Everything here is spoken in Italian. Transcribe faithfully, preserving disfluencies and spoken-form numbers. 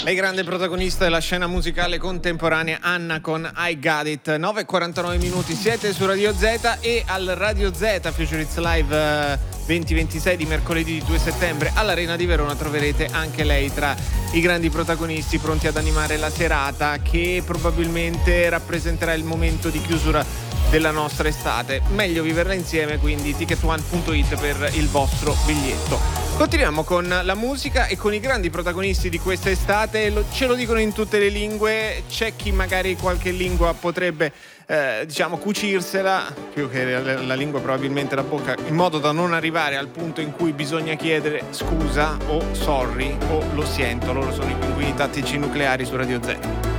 Lei grande protagonista della scena musicale contemporanea, Anna con I Got It. Nove e quarantanove minuti, siete su Radio Z e al Radio Z Future Hits Live venti ventisei di mercoledì due settembre all'Arena di Verona troverete anche lei tra i grandi protagonisti pronti ad animare la serata che probabilmente rappresenterà il momento di chiusura della nostra estate. Meglio viverla insieme, quindi ticket one punto it per il vostro biglietto. Continuiamo con la musica e con i grandi protagonisti di questa estate. Lo, ce lo dicono in tutte le lingue. C'è chi magari qualche lingua potrebbe eh, diciamo cucirsela, più che la, la lingua probabilmente la bocca, in modo da non arrivare al punto in cui bisogna chiedere scusa o sorry o lo siento. Loro sono i Pinguini Tattici Nucleari su Radio Z.